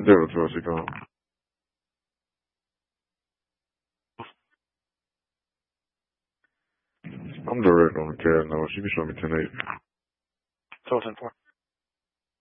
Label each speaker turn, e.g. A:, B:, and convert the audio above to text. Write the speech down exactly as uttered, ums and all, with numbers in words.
A: zero two Seacom. I'm direct on the cab now. She can show me ten eight.
B: Total ten four.